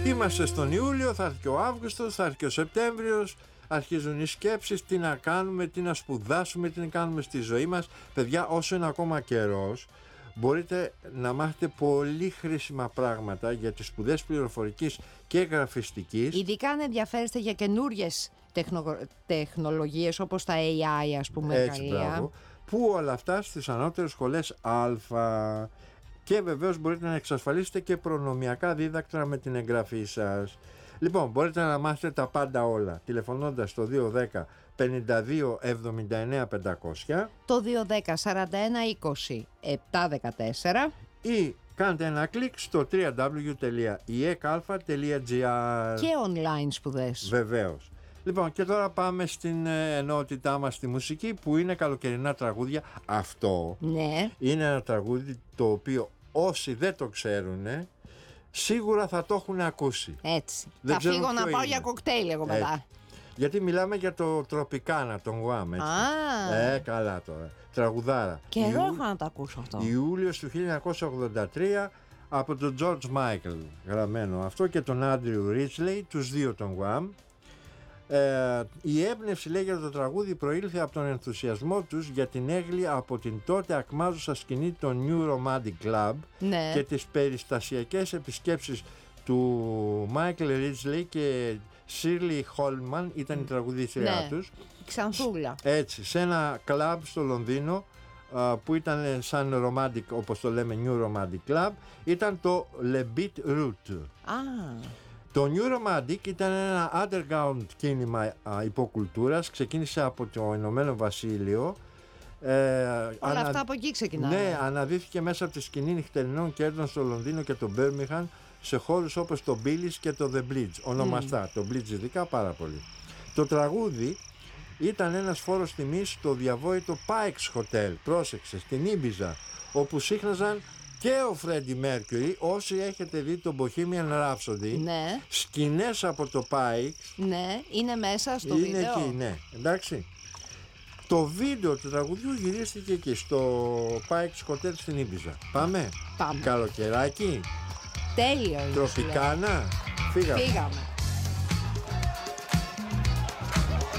Είμαστε στον Ιούλιο, θα έρθει και ο Αύγουστος, θα έρθει και ο Σεπτέμβριος. Αρχίζουν οι σκέψεις, τι να κάνουμε, τι να σπουδάσουμε, τι να κάνουμε στη ζωή μας. Παιδιά, όσο είναι ακόμα καιρός, μπορείτε να μάθετε πολύ χρήσιμα πράγματα για τις σπουδές πληροφορικής και γραφιστικής. Ειδικά αν ενδιαφέρεστε για καινούριες τεχνολογίες όπως τα AI, ας πούμε. Έτσι, μπράβο. Που όλα αυτά στις ανώτερες σχολές Α. Και βεβαίως μπορείτε να εξασφαλίσετε και προνομιακά δίδακτρα με την εγγραφή σας. Λοιπόν, μπορείτε να μάθετε τα πάντα όλα τηλεφωνώντας το 210 52 79 500, το 210 41 20 714 ή κάντε ένα κλικ στο www.iek.gr. και online σπουδές. Βεβαίως. Λοιπόν, και τώρα πάμε στην ενότητά μας στη μουσική, που είναι καλοκαιρινά τραγούδια. Αυτό Ναι. είναι ένα τραγούδι το οποίο όσοι δεν το ξέρουν σίγουρα θα το έχουν ακούσει. Έτσι. Δεν Θα ξέρουν φύγω να ποιο πάω είναι. για κοκτέιλ εγώ μετά. Γιατί μιλάμε για το Τροπικάνα, τον Γουάμ, έτσι. Καλά τώρα. Τραγουδάρα. Καιρό είχα να το ακούσω αυτό. Ιούλιος του 1983 από τον George Michael γραμμένο αυτό και τον Andrew Ridgeley, τους δύο τον Γουάμ. Η έμπνευση, λέει, για το τραγούδι προήλθε από τον ενθουσιασμό τους για την έγκλη από την τότε ακμάζουσα σκηνή των New Romantic Club, Ναι. και τις περιστασιακές επισκέψεις του Michael Ridgeley και Shirley Holman, ήταν η τραγουδίστρια Ναι. τους. Ξανθούλα. Έτσι, σε ένα κλαμπ στο Λονδίνο που ήταν σαν romantic, όπως το λέμε, New Romantic Club, ήταν το Le Beat Route. Το New Romantic ήταν ένα underground κίνημα υποκουλτούρας, ξεκίνησε από το Ηνωμένο Βασίλειο. Όλα αυτά από εκεί ξεκινάνε. Ναι, αναδύθηκε μέσα από τη σκηνή νυχτερινών κέρδων στο Λονδίνο και το Birmingham, σε χώρους όπως το Billy's και το The Bridge, ονομαστά, το Bridge ειδικά πάρα πολύ. Το τραγούδι ήταν ένας φόρος τιμής στο διαβόητο Pike's Hotel, πρόσεξε, στην Ήμπιζα, όπου σύχναζαν και ο Φρέντι Mercury. Όσοι έχετε δει το Bohemian Rhapsody, Ναι. σκηνές από το Pike's, Ναι, είναι μέσα στο είναι βίντεο. εκεί, ναι, εντάξει. Το βίντεο του τραγουδιού γυρίστηκε εκεί στο Pike's Hotel στην Ήμπιζα. Πάμε. Πάμε. Καλοκαιράκι. Τέλειο είναι. Τροπικάνα. Φύγαμε. Φύγαμε.